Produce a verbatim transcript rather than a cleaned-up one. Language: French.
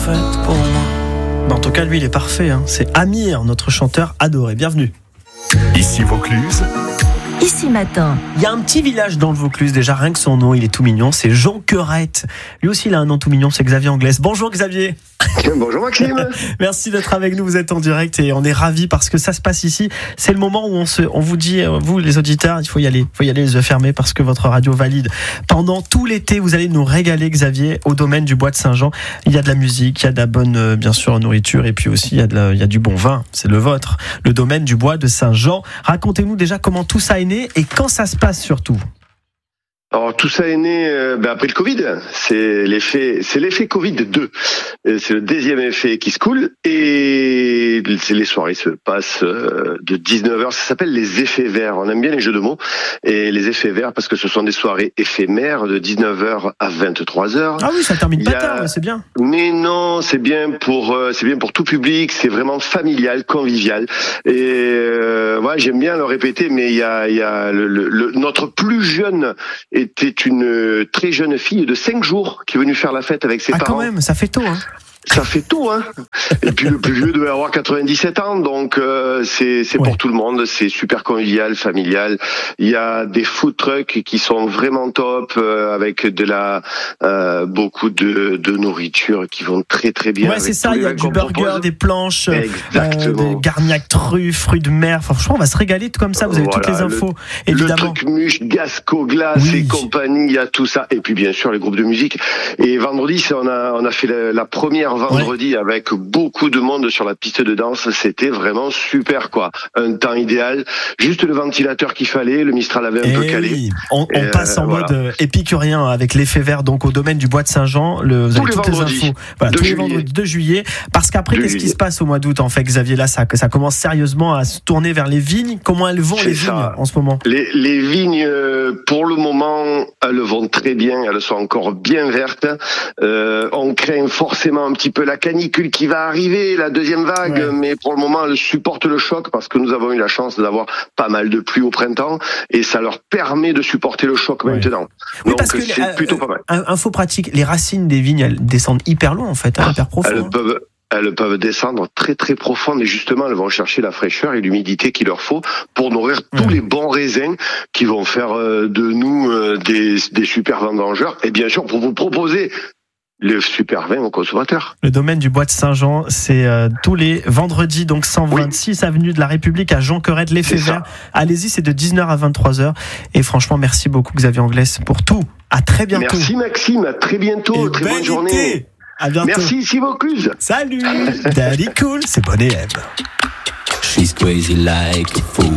faite pour moi. Bah en tout cas, lui, il est parfait. Hein. C'est Amir, notre chanteur adoré. Bienvenue. Ici Vaucluse. Ici Matin. Il y a un petit village dans le Vaucluse, déjà rien que son nom, il est tout mignon, c'est Jonquerette. Lui aussi, il a un nom tout mignon, c'est Xavier Anglès. Bonjour Xavier. Bonjour Maxime. Merci d'être avec nous, vous êtes en direct et on est ravis parce que ça se passe ici. C'est le moment où on, se, on vous dit, vous les auditeurs, il faut y aller, il faut y aller les yeux fermés parce que votre radio valide. Pendant tout l'été, vous allez nous régaler Xavier au domaine du Bois de Saint-Jean. Il y a de la musique, il y a de la bonne, bien sûr, nourriture et puis aussi il y a, de la, il y a du bon vin, c'est le vôtre. Le domaine du Bois de Saint-Jean. Racontez-nous déjà comment tout ça est né et quand ça se passe surtout. Alors tout ça est né euh, ben, après le Covid. C'est l'effet, c'est l'effet Covid deux. C'est le deuxième effet qui se coule et les soirées se passent euh, de dix-neuf heures. Ça s'appelle les effets verts. On aime bien les jeux de mots et les effets verts parce que ce sont des soirées éphémères de dix-neuf heures à vingt-trois heures. Ah oui, ça termine pas a... tard, c'est bien. Mais non, c'est bien pour euh, c'est bien pour tout public. C'est vraiment familial, convivial. Et euh, ouais, j'aime bien le répéter, mais il y a il y a le, le, le, notre plus jeune était une très jeune fille de cinq jours qui est venue faire la fête avec ses ah, parents. Ah quand même, ça fait tôt, hein. Ça fait tôt, hein. Et puis le plus vieux devait avoir quatre-vingt-dix-sept ans, donc euh, c'est c'est ouais. pour tout le monde, c'est super convivial, familial. Il y a des food trucks qui sont vraiment top, euh, avec de la euh, beaucoup de de nourriture qui vont très très bien. Ouais, c'est ça. Il y a du burger, propose. Des planches, euh, des garniac truffes, fruits de mer. Enfin, franchement, on va se régaler tout comme ça. Vous avez voilà, toutes les infos, le, évidemment. Le truc Muche, Gasco, Glace oui. et compagnie, il y a tout ça. Et puis bien sûr les groupes de musique. Et vendredi, on a on a fait la, la première vendredi ouais. avec beaucoup de monde sur la piste de danse, c'était vraiment super quoi. Un temps idéal, juste le ventilateur qu'il fallait, le Mistral avait un et peu calé. Oui. On, on passe euh, en voilà. mode épicurien avec l'effet vert donc au domaine du Bois de Saint-Jean. Le, vous tous avez les toutes vendredis, les infos. Voilà, tous juillet. les vendredis de juillet. Parce qu'après, de qu'est-ce juillet. qui se passe au mois d'août en fait, Xavier? Là, ça, ça commence sérieusement à se tourner vers les vignes. Comment elles vont C'est les ça. vignes en ce moment? Les, les vignes, pour le moment, elles vont très bien. Elles sont encore bien vertes. Euh, on craint forcément un petit peu la canicule qui va arriver, la deuxième vague, ouais. mais pour le moment, elles supportent le choc parce que nous avons eu la chance d'avoir pas mal de pluie au printemps et ça leur permet de supporter le choc ouais. maintenant. Oui, Donc parce que c'est les, plutôt pas mal. Info pratique, les racines des vignes, elles descendent hyper loin en fait, hein, hyper profond. Elles hein. peuvent Elles peuvent descendre très très profond et justement elles vont chercher la fraîcheur et l'humidité qu'il leur faut pour nourrir mmh. tous les bons raisins qui vont faire de nous des, des super vendangeurs et bien sûr pour vous proposer le super vin aux consommateurs. Le domaine du Bois de Saint-Jean, c'est euh, tous les vendredis, donc cent vingt-six oui. avenue de la République à Jonquerette, l'effet vert. Allez-y, c'est de dix-neuf heures à vingt-trois heures. Et franchement, merci beaucoup Xavier Anglès pour tout. À très bientôt. Merci Maxime, à très bientôt. Et très bonne journée. À bientôt. Merci, ici Vaucluse. Salut. Daddy cool, c'est bon élève. She's crazy like a fool.